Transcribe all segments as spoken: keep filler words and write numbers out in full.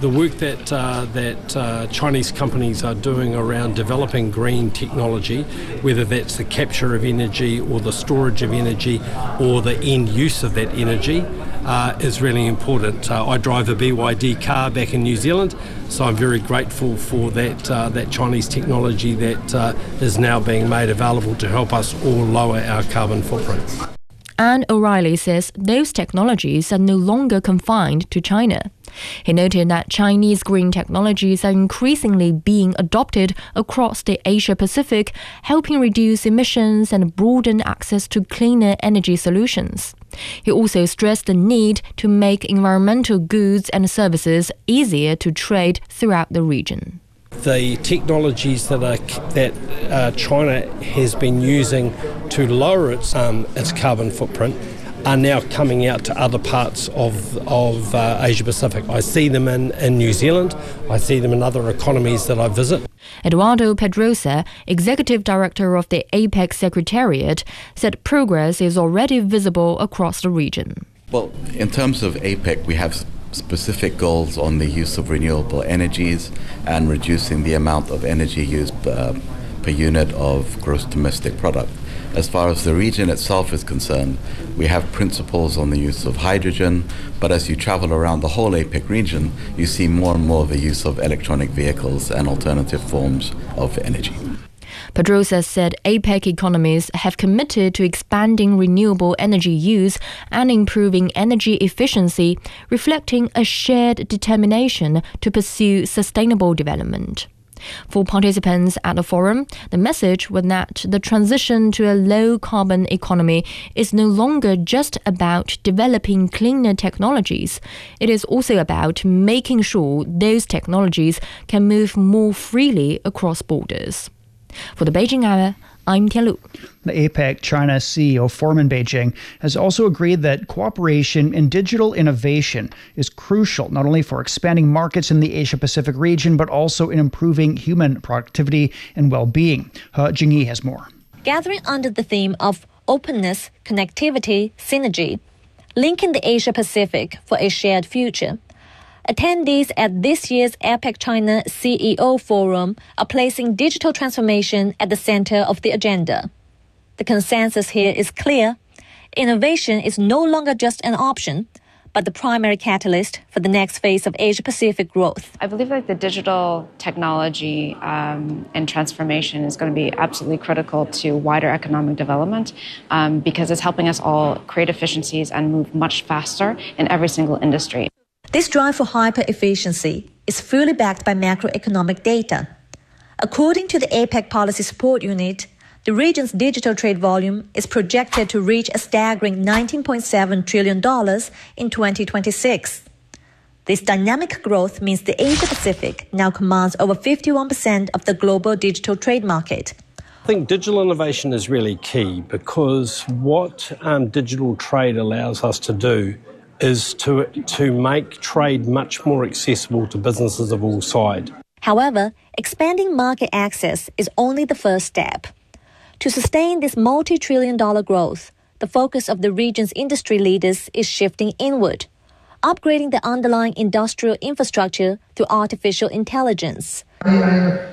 the work that uh, that uh, Chinese companies are doing around developing green technology, whether that's the capture of energy or the storage of energy or the end use of that energy, uh, is really important. Uh, I drive a B Y D car back in New Zealand, so I'm very grateful for that uh, that Chinese technology that uh, is now being made available to help us all lower our carbon footprint. Anne O'Reilly says those technologies are no longer confined to China. He noted that Chinese green technologies are increasingly being adopted across the Asia-Pacific, helping reduce emissions and broaden access to cleaner energy solutions. He also stressed the need to make environmental goods and services easier to trade throughout the region. The technologies that are, that uh, China has been using to lower its um, its carbon footprint are now coming out to other parts of of uh, Asia Pacific. I see them in, in New Zealand. I see them in other economies that I visit. Eduardo Pedrosa, Executive Director of the APEC Secretariat, said progress is already visible across the region. Well, in terms of APEC, we have specific goals on the use of renewable energies and reducing the amount of energy used uh, per unit of gross domestic product. As far as the region itself is concerned, we have principles on the use of hydrogen, but as you travel around the whole APEC region, you see more and more of the use of electronic vehicles and alternative forms of energy. Pedrosa said APEC economies have committed to expanding renewable energy use and improving energy efficiency, reflecting a shared determination to pursue sustainable development. For participants at the forum, the message was that the transition to a low-carbon economy is no longer just about developing cleaner technologies. It is also about making sure those technologies can move more freely across borders. For the Beijing Hour, I'm Tian Lu. The APEC China C E O forum in Beijing has also agreed that cooperation in digital innovation is crucial not only for expanding markets in the Asia-Pacific region, but also in improving human productivity and well-being. He Jingyi has more. Gathering under the theme of openness, connectivity, synergy, linking the Asia-Pacific for a shared future. Attendees at this year's APEC China C E O Forum are placing digital transformation at the center of the agenda. The consensus here is clear. Innovation is no longer just an option, but the primary catalyst for the next phase of Asia-Pacific growth. I believe that the digital technology um, and transformation is going to be absolutely critical to wider economic development um, because it's helping us all create efficiencies and move much faster in every single industry. This drive for hyper-efficiency is fully backed by macroeconomic data. According to the APEC Policy Support Unit, the region's digital trade volume is projected to reach a staggering nineteen point seven trillion dollars in twenty twenty-six. This dynamic growth means the Asia-Pacific now commands over fifty-one percent of the global digital trade market. I think digital innovation is really key because what um, digital trade allows us to do is to to make trade much more accessible to businesses of all sides. However, expanding market access is only the first step. To sustain this multi-trillion dollar growth, the focus of the region's industry leaders is shifting inward, upgrading the underlying industrial infrastructure through artificial intelligence. A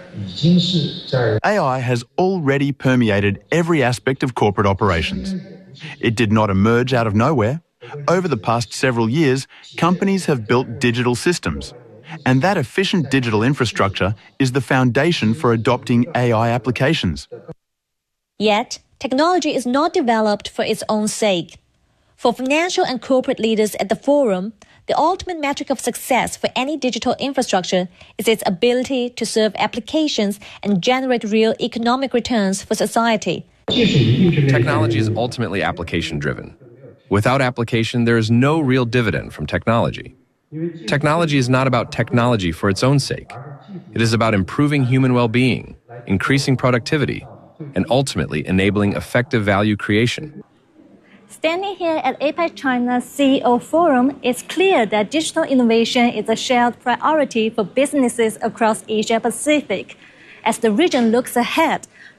I has already permeated every aspect of corporate operations. It did not emerge out of nowhere. Over the past several years, companies have built digital systems, and that efficient digital infrastructure is the foundation for adopting A I applications. Yet, technology is not developed for its own sake. For financial and corporate leaders at the forum, the ultimate metric of success for any digital infrastructure is its ability to serve applications and generate real economic returns for society. Technology is ultimately application-driven. Without application, there is no real dividend from technology. Technology is not about technology for its own sake. It is about improving human well-being, increasing productivity, and ultimately enabling effective value creation. Standing here at APEC China C E O Forum, it's clear that digital innovation is a shared priority for businesses across Asia-Pacific. As the region looks ahead,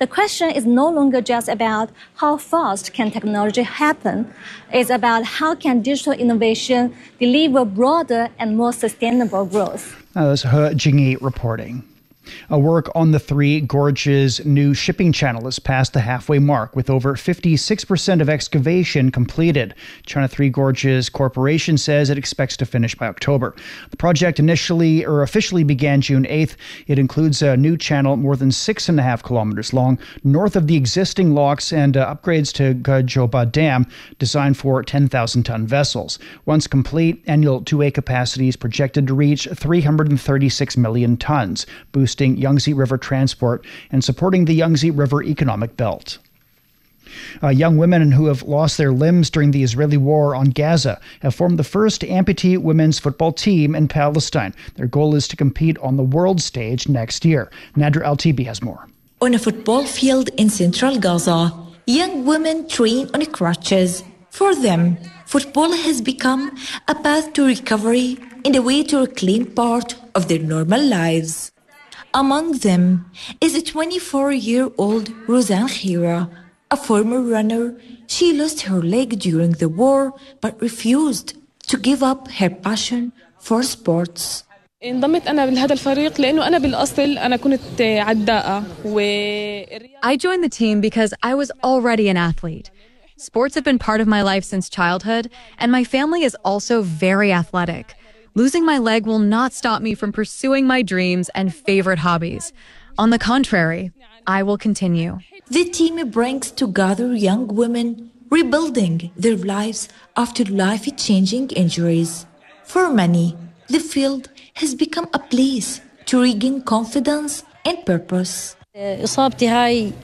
The question is no longer just about how fast can technology happen. It's about how can digital innovation deliver broader and more sustainable growth. Uh, that's He Jingyi reporting. A work on the Three Gorges new shipping channel has passed the halfway mark, with over fifty-six percent of excavation completed. China Three Gorges Corporation says it expects to finish by October. The project initially or officially began June eighth. It includes a new channel more than six and a half kilometers long, north of the existing locks, and uh, upgrades to Gejoba Dam, designed for ten thousand ton vessels. Once complete, annual two-way capacity is projected to reach three hundred thirty-six million tons, boosting Yangtze River transport and supporting the Yangtze River economic belt. Uh, young women who have lost their limbs during the Israeli war on Gaza have formed the first amputee women's football team in Palestine. Their goal is to compete on the world stage next year. Nadra Al-Tibi has more. On a football field in central Gaza, young women train on crutches. For them, football has become a path to recovery and a way to reclaim part of their normal lives. Among them is a twenty-four-year-old Rosanne Khira, a former runner. She lost her leg during the war but refused to give up her passion for sports. انضمت أنا لهذا الفريق لأنه أنا بالأصل أنا كنت عداءة و I joined the team because I was already an athlete. Sports have been part of my life since childhood, and my family is also very athletic. Losing my leg will not stop me from pursuing my dreams and favorite hobbies. On the contrary, I will continue. The team brings together young women rebuilding their lives after life-changing injuries. For many, the field has become a place to regain confidence and purpose. My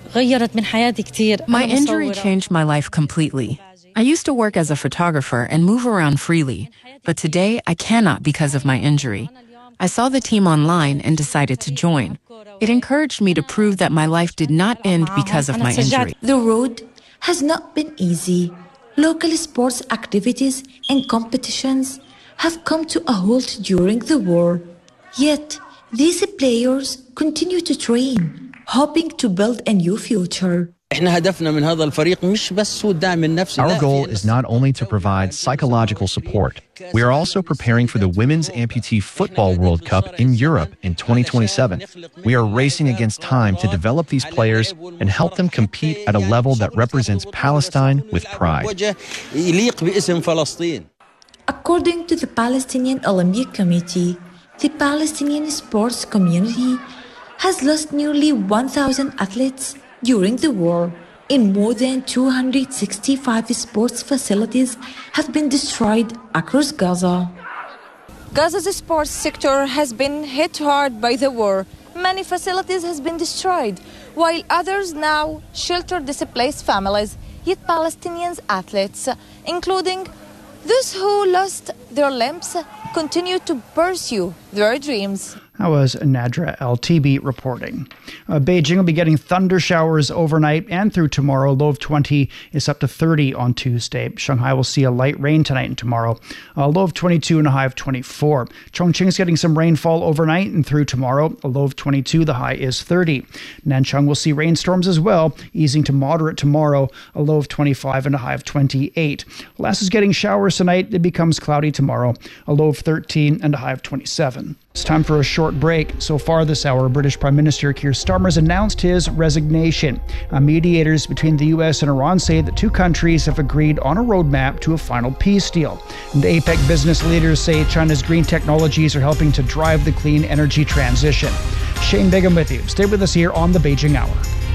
injury changed my life completely. I used to work as a photographer and move around freely, but today I cannot because of my injury. I saw the team online and decided to join. It encouraged me to prove that my life did not end because of my injury. The road has not been easy. Local sports activities and competitions have come to a halt during the war. Yet, these players continue to train, hoping to build a new future. Our goal is not only to provide psychological support. We are also preparing for the Women's Amputee Football World Cup in Europe in twenty twenty-seven. We are racing against time to develop these players and help them compete at a level that represents Palestine with pride. According to the Palestinian Olympic Committee, the Palestinian sports community has lost nearly one thousand athletes during the war. In more than two hundred sixty-five sports facilities have been destroyed across Gaza. Gaza's sports sector has been hit hard by the war. Many facilities have been destroyed, while others now shelter displaced families. Yet Palestinians athletes, including those who lost their limbs, continue to pursue their dreams. That was Nadra Al-Tibi reporting. Uh, Beijing will be getting thunder showers overnight and through tomorrow. Low of twenty is up to thirty on Tuesday. Shanghai will see a light rain tonight and tomorrow. A low of twenty-two and a high of twenty-four. Chongqing is getting some rainfall overnight and through tomorrow. A low of twenty-two, the high is thirty. Nanchang will see rainstorms as well, easing to moderate tomorrow. A low of twenty-five and a high of twenty-eight. Lhasa is getting showers tonight. It becomes cloudy tomorrow. A low of thirteen and a high of twenty-seven. It's time for a short break. So far this hour, British Prime Minister Keir Starmer has announced his resignation. Uh, mediators between the U S and Iran say the two countries have agreed on a roadmap to a final peace deal. And APEC business leaders say China's green technologies are helping to drive the clean energy transition. Shane Bigham with you. Stay with us here on the Beijing Hour.